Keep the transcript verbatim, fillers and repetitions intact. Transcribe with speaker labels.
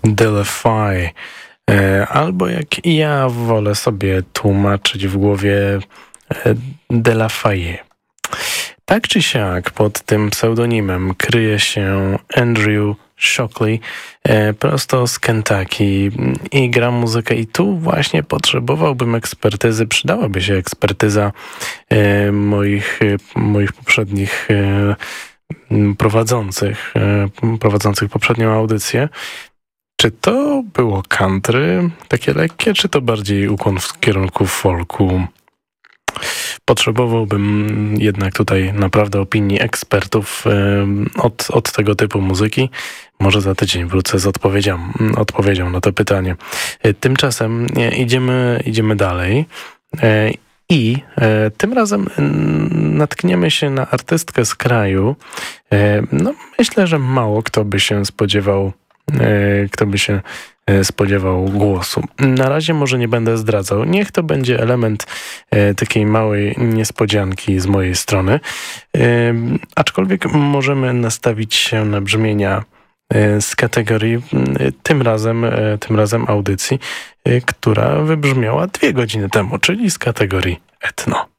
Speaker 1: Delafai, albo jak ja wolę sobie tłumaczyć w głowie Delafai. Tak czy siak pod tym pseudonimem kryje się Andrew Shockley prosto z Kentucky i gra muzykę i tu właśnie potrzebowałbym ekspertyzy, przydałaby się ekspertyza moich, moich poprzednich prowadzących, prowadzących poprzednią audycję. Czy to było country takie lekkie, czy to bardziej ukłon w kierunku folku? Potrzebowałbym jednak tutaj naprawdę opinii ekspertów od, od tego typu muzyki. Może za tydzień wrócę z odpowiedzią, odpowiedzią na to pytanie. Tymczasem idziemy, idziemy dalej i tym razem natkniemy się na artystkę z kraju. No, myślę, że mało kto by się spodziewał, kto by się spodziewał głosu. Na razie może nie będę zdradzał. Niech to będzie element e, takiej małej niespodzianki z mojej strony. E, aczkolwiek możemy nastawić się na brzmienia e, z kategorii e, tym razem, e, tym razem audycji, e, która wybrzmiała dwie godziny temu, czyli z kategorii etno.